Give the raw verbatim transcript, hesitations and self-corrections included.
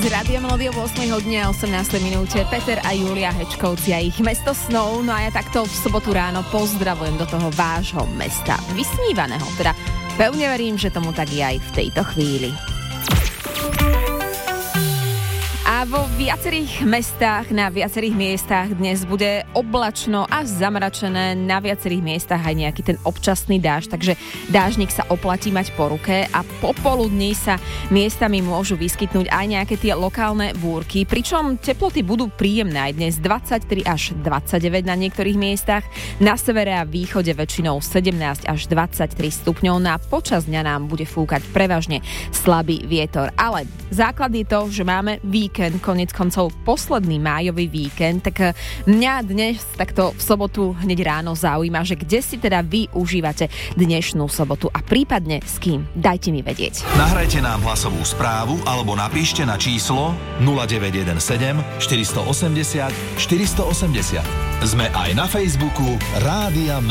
Z Rádia Melódia o ôsmej hodine a osemnástej minúte Peter a Julia Hečkovci a ich Mesto snov. No a ja takto v sobotu ráno pozdravujem do toho vášho mesta vysnívaného. Teda pevne verím, že tomu tak je aj v tejto chvíli. A vo viacerých mestách, na viacerých miestach dnes bude oblačno a zamračené, na viacerých miestach aj nejaký ten občasný dážď, takže dážnik sa oplatí mať po ruke a popoludní sa miestami môžu vyskytnúť aj nejaké tie lokálne búrky, pričom teploty budú príjemné aj dnes dvadsaťtri až dvadsaťdeväť na niektorých miestach, na severe a východe väčšinou sedemnásť až dvadsaťtri stupňov, no a počas dňa nám bude fúkať prevažne slabý vietor, ale základ je to, že máme víkend, koniec koncov posledný májový víkend, tak mňa dnes takto v sobotu hneď ráno zaujíma, že kde si teda vy užívate dnešnú sobotu a prípadne s kým, dajte mi vedieť. Nahrajte nám hlasovú správu alebo napíšte na číslo nula deväť jeden sedem štyri osem nula štyri osem nula. Sme aj na Facebooku Rádia